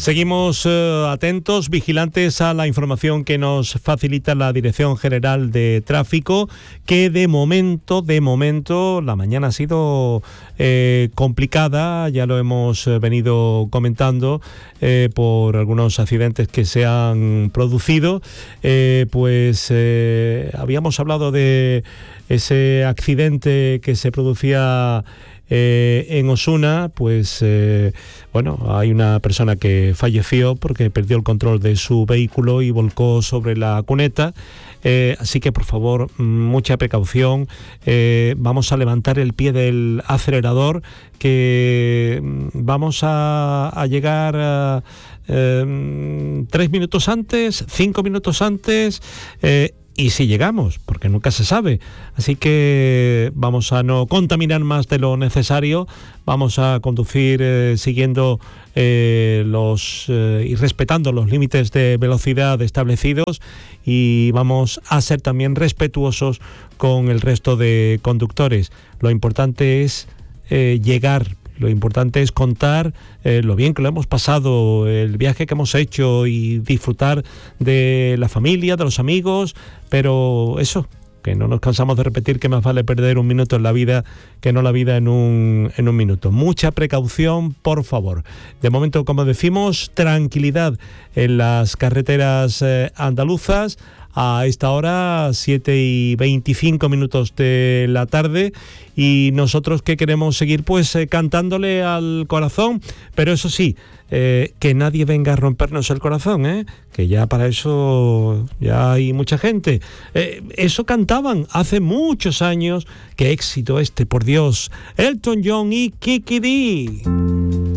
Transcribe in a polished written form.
Seguimos atentos, vigilantes a la información que nos facilita la Dirección General de Tráfico, que de momento, la mañana ha sido complicada, ya lo hemos venido comentando, por algunos accidentes que se han producido. Habíamos hablado de ese accidente que se producía en Osuna, hay una persona que falleció porque perdió el control de su vehículo y volcó sobre la cuneta. Así que, por favor, mucha precaución. Vamos a levantar el pie del acelerador, que vamos a llegar 3 minutos antes, 5 minutos antes, y si llegamos, porque nunca se sabe. Así que vamos a no contaminar más de lo necesario, vamos a conducir siguiendo y respetando los límites de velocidad establecidos, y vamos a ser también respetuosos con el resto de conductores. Lo importante es llegar. Lo importante es contar lo bien que lo hemos pasado, el viaje que hemos hecho, y disfrutar de la familia, de los amigos, pero eso, que no nos cansamos de repetir que más vale perder un minuto en la vida que no la vida en un minuto. Mucha precaución, por favor. De momento, como decimos, tranquilidad en las carreteras andaluzas. A esta hora, 7:25 de la tarde, y nosotros que queremos seguir cantándole al corazón, pero eso sí, que nadie venga a rompernos el corazón, que ya para eso ya hay mucha gente. Eso cantaban hace muchos años. Qué éxito este, por Dios. Elton John y Kiki Dee.